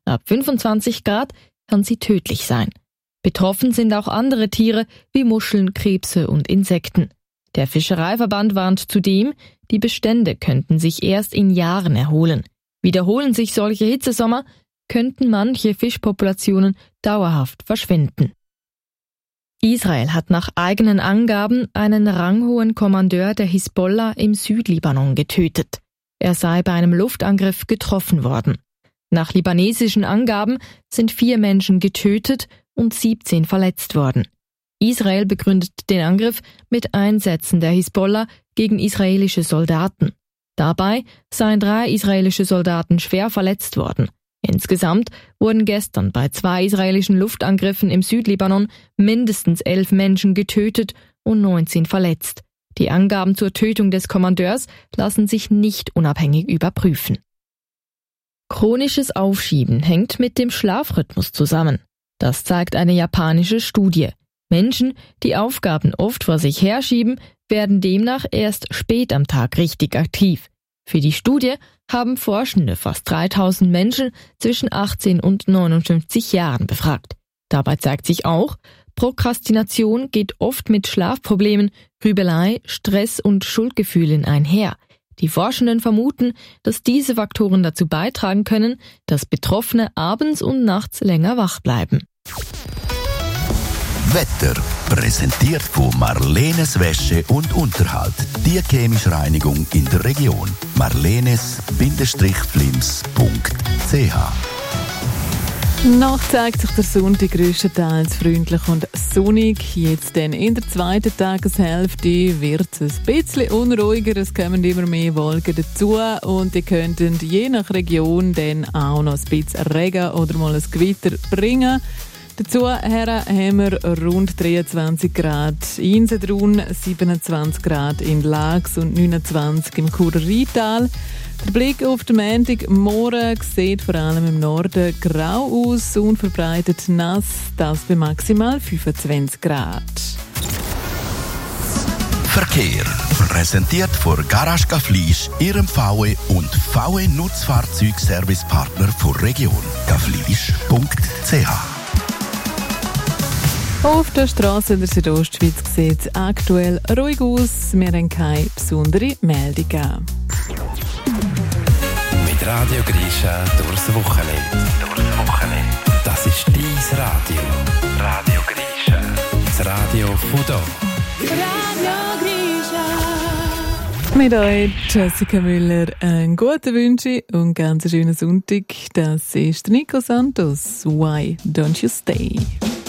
Ab 25 Grad kann sie tödlich sein. Betroffen sind auch andere Tiere wie Muscheln, Krebse und Insekten. Der Fischereiverband warnt zudem, die Bestände könnten sich erst in Jahren erholen. Wiederholen sich solche Hitzesommer, könnten manche Fischpopulationen dauerhaft verschwinden. Israel hat nach eigenen Angaben einen ranghohen Kommandeur der Hisbollah im Südlibanon getötet. Er sei bei einem Luftangriff getroffen worden. Nach libanesischen Angaben sind 4 Menschen getötet und 17 verletzt worden. Israel begründet den Angriff mit Einsätzen der Hisbollah gegen israelische Soldaten. Dabei seien 3 israelische Soldaten schwer verletzt worden. Insgesamt wurden gestern bei 2 israelischen Luftangriffen im Südlibanon mindestens 11 Menschen getötet und 19 verletzt. Die Angaben zur Tötung des Kommandeurs lassen sich nicht unabhängig überprüfen. Chronisches Aufschieben hängt mit dem Schlafrhythmus zusammen. Das zeigt eine japanische Studie. Menschen, die Aufgaben oft vor sich herschieben, werden demnach erst spät am Tag richtig aktiv. Für die Studie haben Forschende fast 3000 Menschen zwischen 18 und 59 Jahren befragt. Dabei zeigt sich auch, Prokrastination geht oft mit Schlafproblemen, Grübelei, Stress und Schuldgefühlen einher. Die Forschenden vermuten, dass diese Faktoren dazu beitragen können, dass Betroffene abends und nachts länger wach bleiben. Wetter präsentiert von Marlenes Wäsche und Unterhalt. Die chemische Reinigung in der Region. marlenes-flims.ch. Noch zeigt sich der Sonntag grösstenteils freundlich und sonnig. Jetzt dann in der zweiten Tageshälfte wird es ein bisschen unruhiger. Es kommen immer mehr Wolken dazu und die könnten je nach Region dann auch noch ein bisschen Regen oder mal ein Gewitter bringen. Dazu haben wir rund 23 Grad in Insedrun, 27 Grad in Lax und 29 im Churer Rheintal. Der Blick auf den Montagmorgen sieht vor allem im Norden grau aus und verbreitet nass, das bei maximal 25 Grad. Verkehr präsentiert von Garage Gaflisch, Ihrem VW und VW Nutzfahrzeugservicepartner der Region. gaflisch.ch. Auf der Straße in der Südostschweiz sieht es aktuell ruhig aus. Wir haben keine besondere Meldungen. Mit Radio Grisha durchs Wochenende. Das ist dein Radio. Radio Grisha. Das Radio von da. Radio Grisha. Mit euch, Jessica Müller, einen guten Wünsche und einen ganz schönen Sonntag. Das ist Nico Santos. Why don't you stay?